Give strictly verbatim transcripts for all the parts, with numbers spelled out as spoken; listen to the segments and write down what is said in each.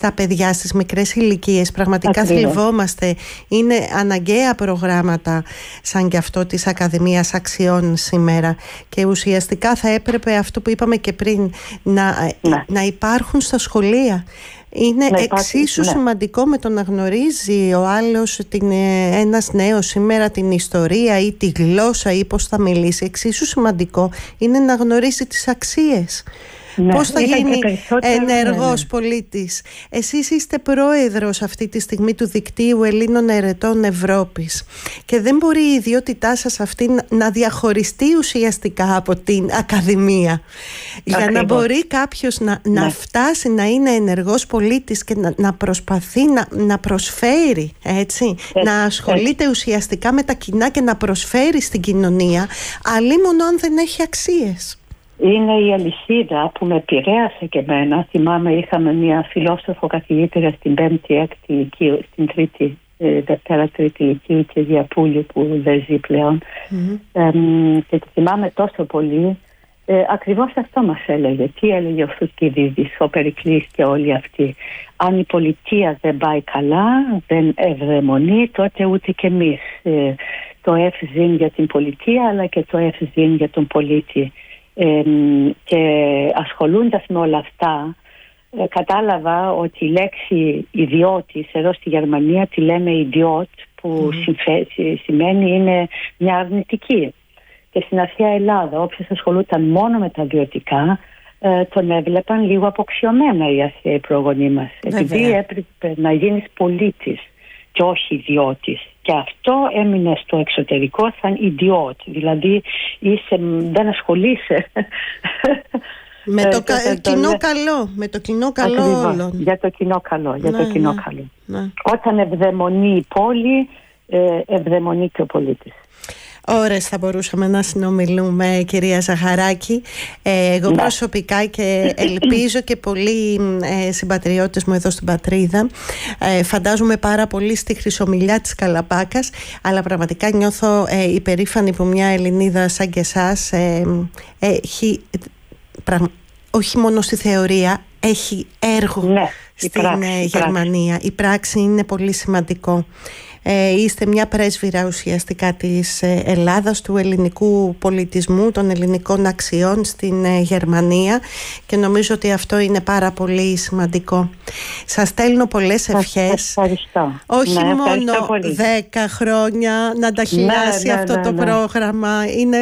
στα παιδιά στις μικρές ηλικίες. Πραγματικά Ακριβώς. θλιβόμαστε. Είναι αναγκαία προγράμματα σαν και αυτό της Ακαδημίας Αξιών σήμερα, και ουσιαστικά θα έπρεπε αυτό που είπαμε και πριν να, ναι. να υπάρχουν στα σχολεία. Είναι να εξίσου υπάρχει, ναι. σημαντικό με το να γνωρίζει ο άλλος, την, ένας νέος σήμερα, την ιστορία ή τη γλώσσα ή πώς θα μιλήσει. Εξίσου σημαντικό είναι να γνωρίζει τις αξίες. Ναι, πώς θα γίνει ενεργός ναι. πολίτης. Εσείς είστε πρόεδρος αυτή τη στιγμή του Δικτύου Ελλήνων Ερετών Ευρώπης, και δεν μπορεί η ιδιότητά σας αυτή να διαχωριστεί ουσιαστικά από την Ακαδημία. Ακριβώς. Για να μπορεί κάποιος να, ναι. να φτάσει να είναι ενεργός πολίτης και να, να προσπαθεί να, να προσφέρει, έτσι, έτσι να ασχολείται έτσι. ουσιαστικά με τα κοινά και να προσφέρει στην κοινωνία, αλλήμον αν δεν έχει αξίες. Είναι η αλυσίδα που με επηρέασε και εμένα. Θυμάμαι, είχαμε μια φιλόσοφο καθηγήτρια στην πέμπτη, έκτη ηλικίου, στην τρίτη, ε, δευτέρα, τρίτη ηλικίου, και Διαπούλη, που δεν ζει πλέον. Mm-hmm. Ε, και τη θυμάμαι τόσο πολύ. Ε, ακριβώς αυτό μας έλεγε. Τι έλεγε ο Θουκυδίδης, ο Περικλής και όλοι αυτοί. Αν η πολιτεία δεν πάει καλά, δεν ευδαιμονεί, τότε ούτε και εμείς. Ε, το ευζήν για την πολιτεία, αλλά και το ευζήν για τον πολίτη. Ε, και ασχολούντας με όλα αυτά, ε, κατάλαβα ότι η λέξη ιδιώτης εδώ στη Γερμανία τη λέμε ιδιώτ, που mm. συμφέ, σημαίνει είναι μια αρνητική. Και στην αρχαία Ελλάδα, όποιος ασχολούταν μόνο με τα βιωτικά, ε, τον έβλεπαν λίγο αποξιωμένα οι αρχαίοι προγονείς μας. Επειδή έπρεπε να γίνεις πολίτης και όχι ιδιώτης. Και αυτό έμεινε στο εξωτερικό σαν ιδιώτ. Δηλαδή είσαι, δεν ασχολείσαι με το κα, το, κοινό το, καλό. Με το κοινό καλό ακριβώς, όλων. Για το κοινό καλό. Για ναι, το κοινό ναι, καλό. Ναι. Όταν ευδαιμονεί η πόλη, ε, ευδαιμονεί και ο πολίτης. Ώρες θα μπορούσαμε να συνομιλούμε, κυρία Ζαχαράκη. Ε, εγώ ναι. προσωπικά, και ελπίζω και πολλοί ε, συμπατριώτες μου εδώ στην πατρίδα, ε, φαντάζομαι πάρα πολύ στη Χρυσομιλιά της Καλαμπάκας, αλλά πραγματικά νιώθω ε, υπερήφανη που μια Ελληνίδα σαν και εσάς ε, έχει, πραγμα, όχι μόνο στη θεωρία, έχει έργο ναι, στην πράξη, ε, Γερμανία. Πράξη. Η πράξη είναι πολύ σημαντικό. Ε, είστε μια πρέσβυρα ουσιαστικά της Ελλάδας, του ελληνικού πολιτισμού, των ελληνικών αξιών στην ε, Γερμανία, και νομίζω ότι αυτό είναι πάρα πολύ σημαντικό. Σας στέλνω πολλές ευχές. Ευχαριστώ. Όχι ναι, μόνο δέκα χρόνια να τα χιλιάσει ναι, ναι, αυτό ναι, το ναι. πρόγραμμα. Είναι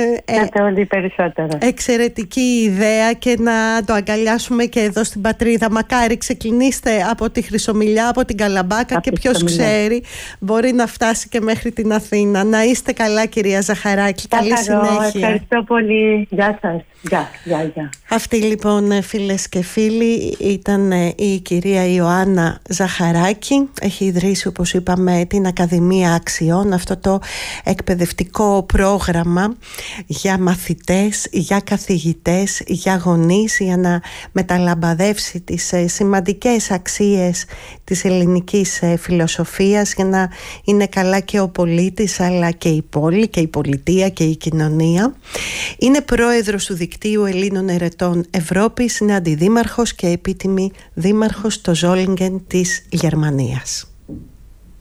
ε, εξαιρετική ιδέα, και να το αγκαλιάσουμε και εδώ στην πατρίδα. Μακάρι ξεκινήστε από τη Χρυσομιλιά, από την Καλαμπάκα, από και ποιος ξέρει, μπορεί να φτάσει και μέχρι την Αθήνα. Να είστε καλά, κυρία Ζαχαράκη. Καλή Καθαρό, συνέχεια. Ευχαριστώ πολύ. Γεια σας. Γεια, γεια, γεια. Αυτή λοιπόν, φίλες και φίλοι, ήταν η κυρία Ιωάννα Ζαχαράκη. Έχει ιδρύσει, όπως είπαμε, την Ακαδημία Αξιών, αυτό το εκπαιδευτικό πρόγραμμα για μαθητές, για καθηγητές, για γονείς, για να μεταλαμπαδεύσει τις σημαντικές αξίες της ελληνικής φιλοσοφίας, για να είναι καλά και ο πολίτης, αλλά και η πόλη και η πολιτεία και η κοινωνία. Είναι πρόεδρος του Δικτύου Ελλήνων Ερετών Ευρώπης, είναι αντιδήμαρχος και επίτιμη δήμαρχος στο Ζόλιγκεν της Γερμανίας.